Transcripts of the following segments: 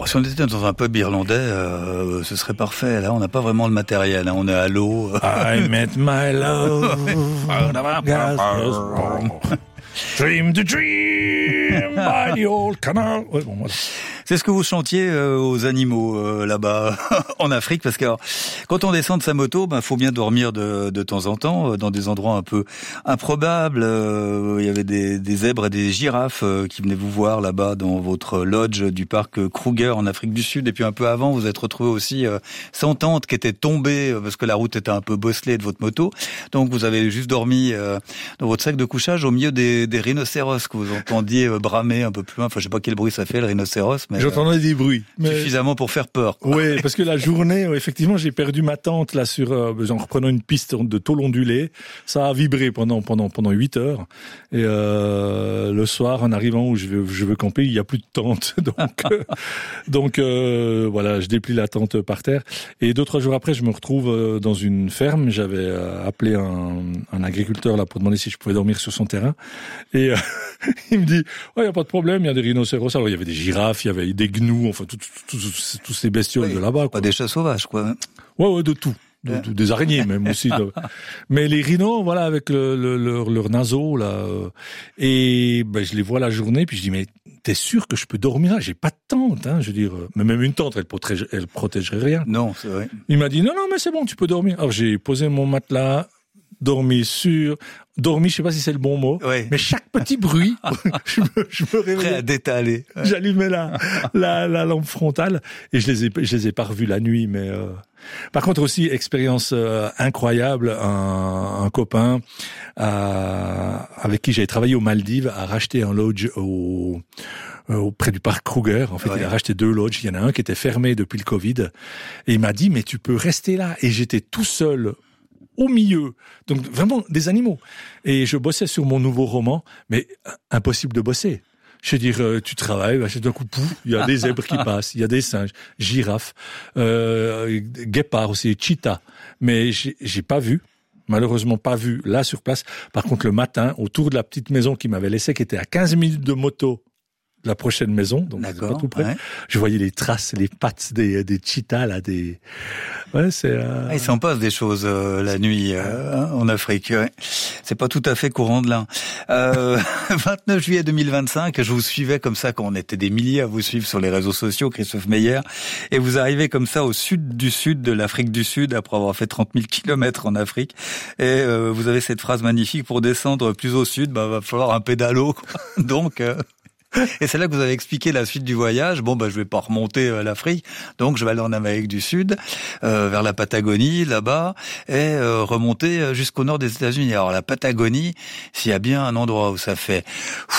Si on était dans un pub irlandais, ce serait parfait. Là, on n'a pas vraiment le matériel. Hein. On est à l'eau. I met my love. Dream the dream by the old canal. Ouais, bon, voilà. C'est ce que vous chantiez aux animaux là-bas en Afrique, parce que alors, quand on descend de sa moto, faut bien dormir de temps en temps dans des endroits un peu improbables. Il y avait des zèbres et des girafes qui venaient vous voir là-bas dans votre lodge du parc Kruger en Afrique du Sud. Et puis un peu avant, vous êtes retrouvé aussi sans tente qui était tombée parce que la route était un peu bosselée de votre moto. Donc vous avez juste dormi dans votre sac de couchage au milieu des rhinocéros que vous entendiez bramer un peu plus loin. Enfin, je sais pas quel bruit ça fait le rhinocéros, mais j'entendais des bruits. Suffisamment pour faire peur. Oui, parce que la journée, effectivement, j'ai perdu ma tente là en reprenant une piste de tôle ondulée. Ça a vibré pendant 8 heures. Et le soir, en arrivant où je veux camper, il y a plus de tente. Donc voilà, je déplie la tente par terre. Et 2-3 jours après, je me retrouve dans une ferme. J'avais appelé un agriculteur là pour demander si je pouvais dormir sur son terrain. Et il me dit, il y a pas de problème, il y a des rhinocéros. Alors il y avait des girafes, il y avait des gnous, enfin tous ces bestioles de là-bas. Pas des chats sauvages, quoi. Ouais, de tout. Des araignées même aussi. Mais les rhinos, voilà, avec leur naseau là, et je les vois la journée, puis je dis mais t'es sûr que je peux dormir là? J'ai pas de tente, hein. Je veux dire, mais même une tente, elle protégerait rien. Non, c'est vrai. Il m'a dit non, mais c'est bon, tu peux dormir. Alors j'ai posé mon matelas. Dormi, je sais pas si c'est le bon mot, ouais. Mais chaque petit bruit, je me réveillais. Prêt à détaler. Ouais. J'allumais la lampe frontale et je les ai pas revus la nuit, mais par contre aussi expérience incroyable, un copain avec qui j'avais travaillé aux Maldives a racheté un lodge près du parc Kruger. En fait, ouais. Il a racheté 2 lodges. Il y en a un qui était fermé depuis le Covid et il m'a dit mais tu peux rester là. Et j'étais tout seul au milieu, donc vraiment des animaux. Et je bossais sur mon nouveau roman, mais impossible de bosser. Je veux dire, tu travailles, d'un coup, pouf, il y a des zèbres qui passent, il y a des singes, girafes, guépards aussi, cheetahs. Mais j'ai pas vu, malheureusement pas vu là sur place. Par contre, le matin, autour de la petite maison qui m'avait laissé, qui était à 15 minutes de moto, la prochaine maison, donc c'est pas tout près. Ouais. Je voyais les traces, les pattes des cheetahs là, ouais, c'est. Il s'en passe des choses la nuit en Afrique. Ouais. C'est pas tout à fait courant de là. 29 juillet 2025, je vous suivais comme ça quand on était des milliers à vous suivre sur les réseaux sociaux, Christophe Meyer, et vous arrivez comme ça au sud de l'Afrique du Sud après avoir fait 30 000 kilomètres en Afrique, et vous avez cette phrase magnifique: pour descendre plus au sud, va falloir un pédalo. Donc et c'est là que vous avez expliqué la suite du voyage. Je vais pas remonter l'Afrique, donc je vais aller en Amérique du Sud, vers la Patagonie, là-bas, et remonter jusqu'au nord des États-Unis. Alors la Patagonie, s'il y a bien un endroit où ça fait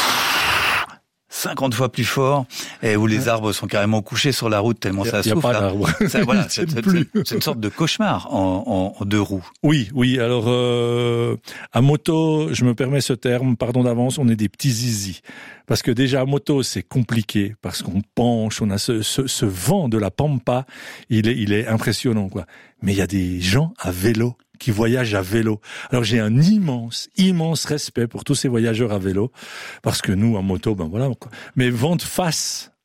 50 fois plus fort, et où les arbres sont carrément couchés sur la route tellement ça souffle. Il n'y a pas d'arbres. Voilà, c'est une sorte de cauchemar en 2 roues. Oui. Alors, à moto, je me permets ce terme, pardon d'avance, on est des petits zizis. Parce que déjà, à moto, c'est compliqué, parce qu'on penche, on a ce vent de la pampa, il est impressionnant, quoi. Mais il y a des gens à vélo qui voyagent à vélo. Alors j'ai un immense respect pour tous ces voyageurs à vélo, parce que nous, en moto, voilà. Mais vent de face